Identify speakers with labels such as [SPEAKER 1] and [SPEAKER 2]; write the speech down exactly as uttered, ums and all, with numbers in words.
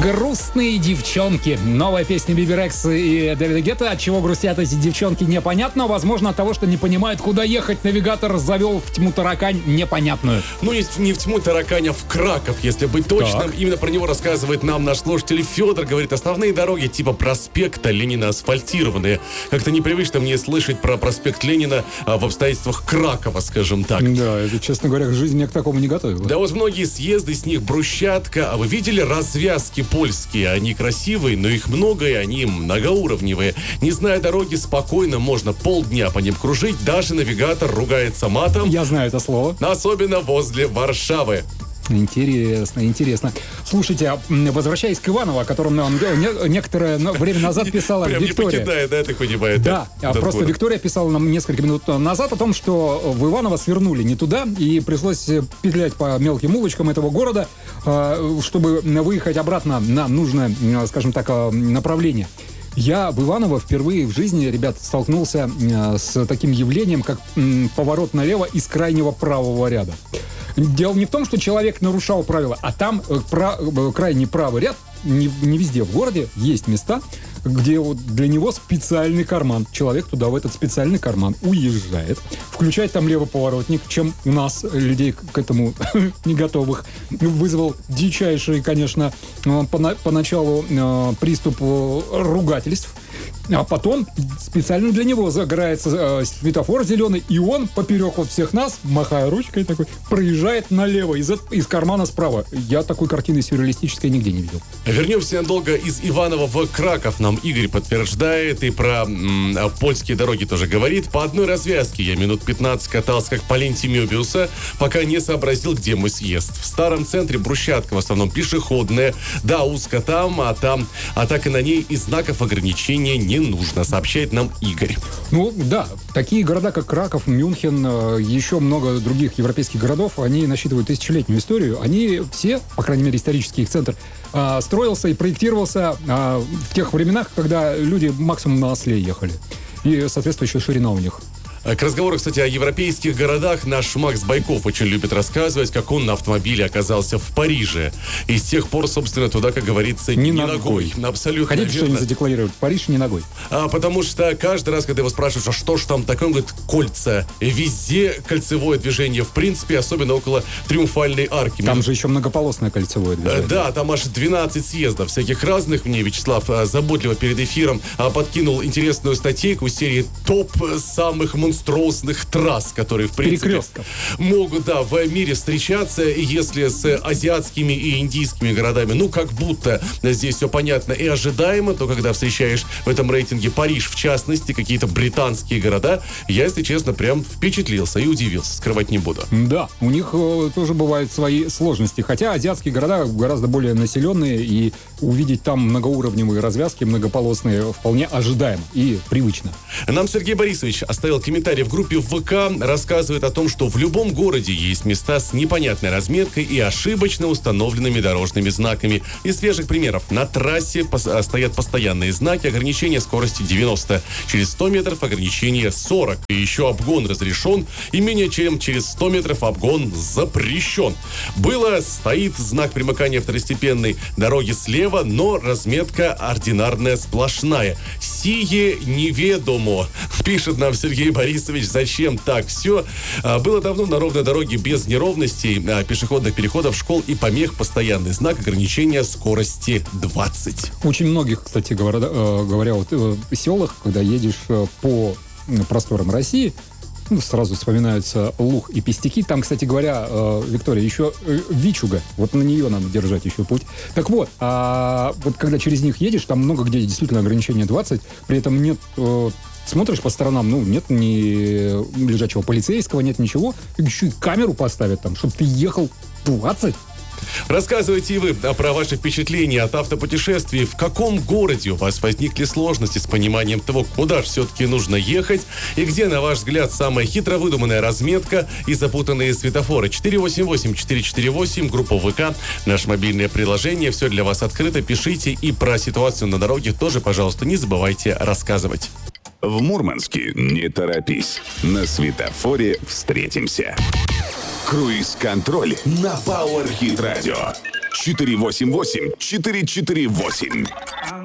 [SPEAKER 1] Грустные девчонки. Новая песня Биби Рекс и Дэвида Гетта. От чего грустят эти девчонки, непонятно. Возможно, от того, что не понимают, куда ехать. Навигатор завел в тьму таракань непонятную.
[SPEAKER 2] Ну, не, не в тьму таракань, а в Краков, если быть точным. Так. Именно про него рассказывает нам наш слушатель Федор. Говорит, основные дороги типа проспекта Ленина асфальтированные. Как-то непривычно мне слышать про проспект Ленина а, в обстоятельствах Кракова, скажем так.
[SPEAKER 1] Да, это, честно говоря, жизнь меня к такому не готовила.
[SPEAKER 2] Да вот многие съезды, с них брусчатка. А вы видели развязки польские? Они красивые, но их много, и они многоуровневые. Не зная дороги, спокойно можно полдня по ним кружить. Даже навигатор ругается матом.
[SPEAKER 1] Я знаю это слово.
[SPEAKER 2] Особенно возле Варшавы.
[SPEAKER 1] Интересно, интересно. Слушайте, возвращаясь к Иванову, о котором нам некоторое время назад писала
[SPEAKER 2] Прям
[SPEAKER 1] Виктория.
[SPEAKER 2] Прям не покидает, да, ты понимаешь?
[SPEAKER 1] Да, просто город. Виктория писала нам несколько минут назад о том, что в Иваново свернули не туда, и пришлось петлять по мелким улочкам этого города, чтобы выехать обратно на нужное, скажем так, направление. Я в Иваново впервые в жизни, ребят, столкнулся с таким явлением, как поворот налево из крайнего правого ряда. Дело не в том, что человек нарушал правила, а там про, крайний правый ряд, не, не везде в городе, есть места, где вот для него специальный карман. Человек туда, в этот специальный карман, уезжает, включает там левоповоротник, чем у нас, людей к этому не готовых, вызвал дичайший, конечно, поначалу приступ ругательств. А потом специально для него загорается э, светофор зеленый, и он поперек вот всех нас, махая ручкой такой, проезжает налево из, из кармана справа. Я такой картины сюрреалистической нигде не видел.
[SPEAKER 2] Вернемся надолго из Иванова в Краков. Нам Игорь подтверждает и про м, польские дороги тоже говорит. По одной развязке я минут пятнадцать катался как по ленте Мёбиуса, пока не сообразил, где мой съезд. В старом центре брусчатка, в основном пешеходная. Да, узко там, а там, а так и на ней и знаков ограничения не нужно, сообщает нам Игорь.
[SPEAKER 1] Ну да, такие города, как Краков, Мюнхен, еще много других европейских городов, они насчитывают тысячелетнюю историю. Они все, по крайней мере, исторический их центр, строился и проектировался в тех временах, когда люди максимум на осле ехали. И соответствующая ширина у них.
[SPEAKER 2] К разговору, кстати, о европейских городах наш Макс Байков очень любит рассказывать, как он на автомобиле оказался в Париже. И с тех пор, собственно, туда, как говорится, не, не ногой. ногой. Абсолютно
[SPEAKER 1] Хотите
[SPEAKER 2] верно.
[SPEAKER 1] что-нибудь задекларировать? Париж не ногой.
[SPEAKER 2] А, потому что каждый раз, когда его спрашиваешь, а что ж там такое, он говорит, кольца. Везде кольцевое движение, в принципе, особенно около Триумфальной арки.
[SPEAKER 1] Там же еще многополосное кольцевое движение.
[SPEAKER 2] А, да, там аж двенадцать съездов всяких разных. Мне Вячеслав а, заботливо перед эфиром а, подкинул интересную статейку серии «Топ самых монстров монструозных трасс, которые, в принципе, могут, да, в мире встречаться, если с азиатскими и индийскими городами, ну, как будто здесь все понятно и ожидаемо, то когда встречаешь в этом рейтинге Париж, в частности, какие-то британские города, я, если честно, прям впечатлился и удивился, скрывать не буду.
[SPEAKER 1] Да, у них э, тоже бывают свои сложности, хотя азиатские города гораздо более населенные, и увидеть там многоуровневые развязки, многополосные, вполне ожидаемо и привычно.
[SPEAKER 2] Нам Сергей Борисович оставил комментарий в группе ВК, рассказывает о том, что в любом городе есть места с непонятной разметкой и ошибочно установленными дорожными знаками. Из свежих примеров. На трассе пос- стоят постоянные знаки, ограничение скорости девяносто. Через сто метров ограничение сорок. И еще обгон разрешен, и менее чем через сто метров обгон запрещен. Было, стоит знак примыкания второстепенной дороги слева, но разметка ординарная сплошная. Сие неведомо, пишет нам Сергей Борисович. Зачем так все? А, было давно на ровной дороге без неровностей, а, пешеходных переходов, школ и помех постоянный знак ограничения скорости двадцать.
[SPEAKER 1] Очень многих, кстати говоря, э, говоря вот, э, в селах, когда едешь э, по просторам России, ну, сразу вспоминаются Луг и Пестяки. Там, кстати говоря, э, Виктория, еще э, Вичуга. Вот на нее надо держать еще путь. Так вот, а вот когда через них едешь, там много где действительно ограничение двадцать, при этом нет... Э, Смотришь по сторонам, ну, нет ни лежачего полицейского, нет ничего. Еще и камеру поставят там, чтобы ты ехал двадцать.
[SPEAKER 2] Рассказывайте и вы про ваши впечатления от автопутешествий. В каком городе у вас возникли сложности с пониманием того, куда же все-таки нужно ехать, и где, на ваш взгляд, самая хитро выдуманная разметка и запутанные светофоры. четыре восемь восемь четыре четыре восемь, группа ВК, наше мобильное приложение. Все для вас открыто. Пишите, и про ситуацию на дороге тоже, пожалуйста, не забывайте рассказывать.
[SPEAKER 3] В Мурманске не торопись. На светофоре встретимся. Круиз-контроль на Power Hit Radio. четыре восемь восемь четыре четыре восемь.